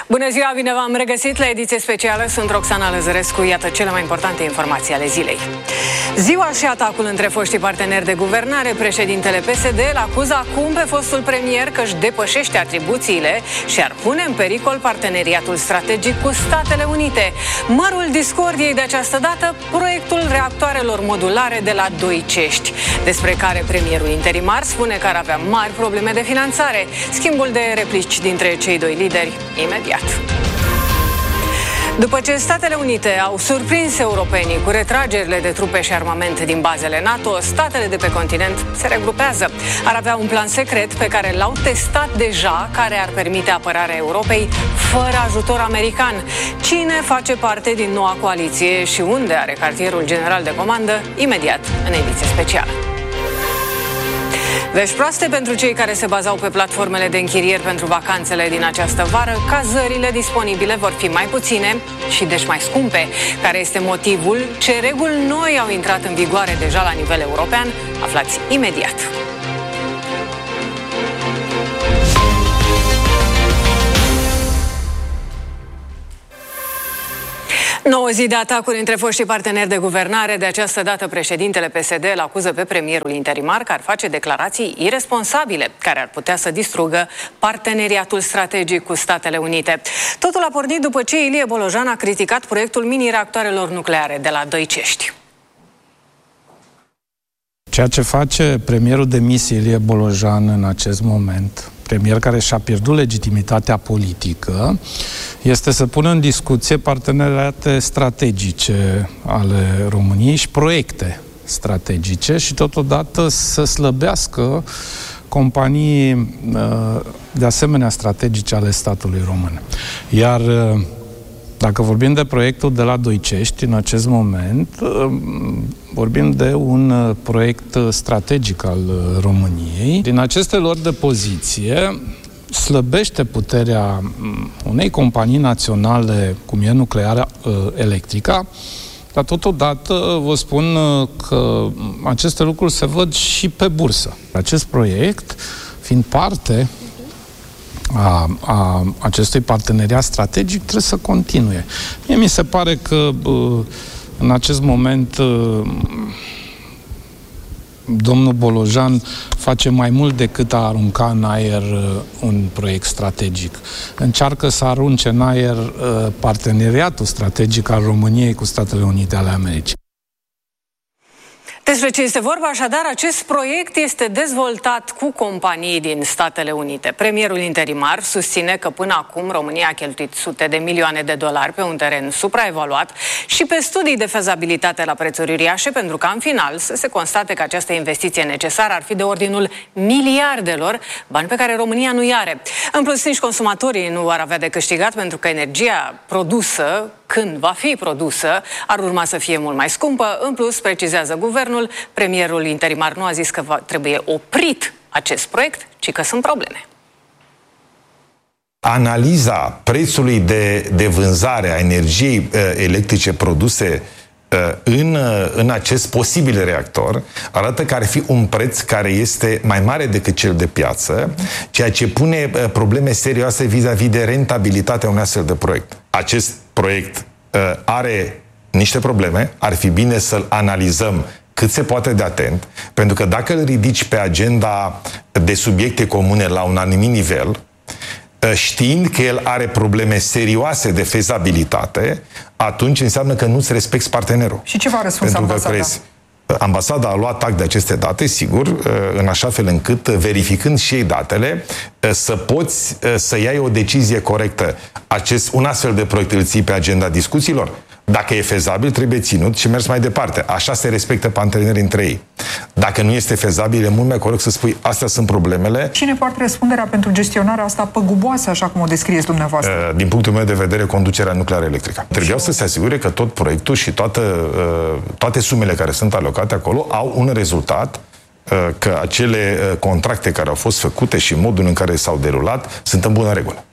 Bună ziua, bine v-am regăsit la ediție specială. Sunt Roxana Lăzărescu, iată cele mai importante informații ale zilei. Ziua și atacul între foștii parteneri de guvernare. Președintele PSD îl acuză acum pe fostul premier că își depășește atribuțiile și ar pune în pericol parteneriatul strategic cu Statele Unite. Mărul discordiei de această dată, proiectul reactoarelor modulare de la Doicești, despre care premierul interimar spune că ar avea mari probleme de finanțare. Schimbul de replici dintre cei doi lideri imediat. După ce Statele Unite au surprins europenii cu retragerile de trupe și armament din bazele NATO, statele de pe continent se regrupează. Ar avea un plan secret pe care l-au testat deja, care ar permite apărarea Europei fără ajutor american. Cine face parte din noua coaliție și unde are cartierul general de comandă? Imediat, în ediție specială. Vești proaste pentru cei care se bazau pe platformele de închirieri pentru vacanțele din această vară. Cazările disponibile vor fi mai puține și deci mai scumpe. Care este motivul? Ce reguli noi au intrat în vigoare deja la nivel european? Aflați imediat. Nouă zi de atacuri între foștii parteneri de guvernare. De această dată, președintele PSD îl acuză pe premierul interimar că ar face declarații iresponsabile, care ar putea să distrugă parteneriatul strategic cu Statele Unite. Totul a pornit după ce Ilie Bolojan a criticat proiectul mini-reactoarelor nucleare de la Doicești. Ceea ce face premierul demis Ilie Bolojan în acest moment, premier care și-a pierdut legitimitatea politică, este să pună în discuție parteneriate strategice ale României și proiecte strategice și totodată să slăbească companii de asemenea strategice ale statului român. Iar dacă vorbim de proiectul de la Doicești, în acest moment, vorbim de un proiect strategic al României. Din aceste lor de poziție, slăbește puterea unei companii naționale, cum e Nuclearea Electrica, dar totodată vă spun că aceste lucruri se văd și pe bursă. Acest proiect, fiind parte a acestui parteneriat strategic, trebuie să continue. Mie mi se pare că în acest moment domnul Bolojan face mai mult decât a arunca în aer un proiect strategic. Încearcă să arunce în aer parteneriatul strategic al României cu Statele Unite ale Americii. Despre ce este vorba, așadar, acest proiect este dezvoltat cu companii din Statele Unite. Premierul interimar susține că până acum România a cheltuit sute de milioane de dolari pe un teren supraevaluat și pe studii de fezabilitate la prețuri uriașe, pentru ca în final să se constate că această investiție necesară ar fi de ordinul miliardelor, bani pe care România nu-i are. În plus, nici consumatorii nu ar avea de câștigat, pentru că energia produsă, când va fi produsă, ar urma să fie mult mai scumpă. În plus, precizează guvernul, premierul interimar nu a zis că trebuie oprit acest proiect, ci că sunt probleme. Analiza prețului de vânzare a energiei electrice produse în acest posibil reactor arată că ar fi un preț care este mai mare decât cel de piață, ceea ce pune probleme serioase vis-a-vis de rentabilitatea unui astfel de proiect. Acest proiect are niște probleme, ar fi bine să-l analizăm cât se poate de atent, pentru că dacă îl ridici pe agenda de subiecte comune la un anumit nivel, știind că el are probleme serioase de fezabilitate, atunci înseamnă că nu-ți respecti partenerul. Și ce v-a răspuns ambasada? Ambasada a luat act de aceste date, sigur, în așa fel încât, verificând și ei datele, să poți să iei o decizie corectă. Un astfel de proiect îl ții pe agenda discuțiilor? Dacă e fezabil, trebuie ținut și mers mai departe. Așa se respectă partenerii între ei. Dacă nu este fezabil, e mult mai corect să spui, astea sunt problemele. Cine poartă răspunderea pentru gestionarea asta păguboasă, așa cum o descrieți dumneavoastră? Din punctul meu de vedere, conducerea nucleară electrică. Trebuiau să se asigure că tot proiectul și toate sumele care sunt alocate acolo au un rezultat, că acele contracte care au fost făcute și modul în care s-au derulat sunt în bună regulă.